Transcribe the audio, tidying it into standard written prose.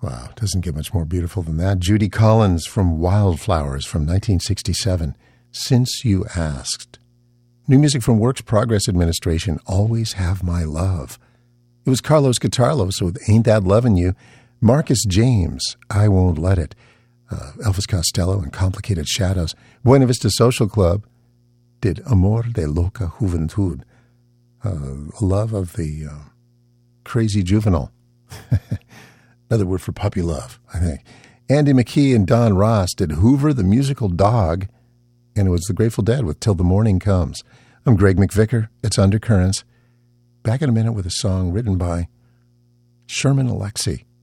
Wow, doesn't get much more beautiful than that. Judy Collins from Wildflowers from 1967, Since You Asked. New music from Works Progress Administration, Always Have My Love. It was Carlos Guitarlos with Ain't That Lovin' You. Marcus James, I Won't Let It. Elvis Costello and Complicated Shadows. Buena Vista Social Club did Amor de Loca Juventud. Love of the crazy juvenile. Another word for puppy love, I think. Andy McKee and Don Ross did Hoover the Musical Dog, and it was the Grateful Dead with Till the Morning Comes. I'm Greg McVicker. It's Undercurrents. Back in a minute with a song written by Sherman Alexie.